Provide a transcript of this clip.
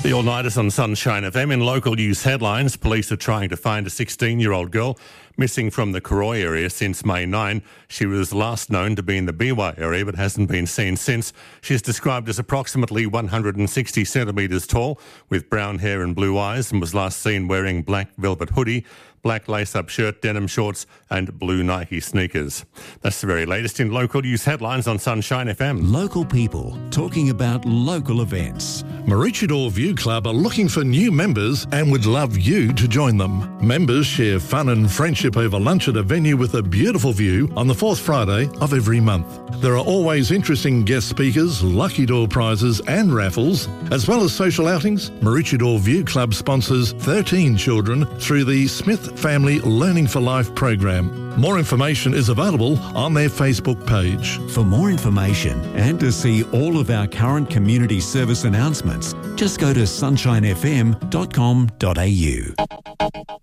The all-nighters on Sunshine FM. In local news headlines, police are trying to find a 16-year-old girl missing from the Karoi area since May 9. She was last known to be in the Biwa area but hasn't been seen since. She's described as approximately 160 centimetres tall with brown hair and blue eyes and was last seen wearing black velvet hoodie, black lace-up shirt, denim shorts and blue Nike sneakers. That's the very latest in local news headlines on Sunshine FM. Local people talking about local events. Maroochydore View Club are looking for new members and would love you to join them. Members share fun and friendship over lunch at a venue with a beautiful view on the fourth Friday of every month. There are always interesting guest speakers, lucky door prizes and raffles, as well as social outings. Maroochydore View Club sponsors 13 children through the Smith Family Learning for Life program. More information is available on their Facebook page. For more information and to see all of our current community service announcements, just go to sunshinefm.com.au.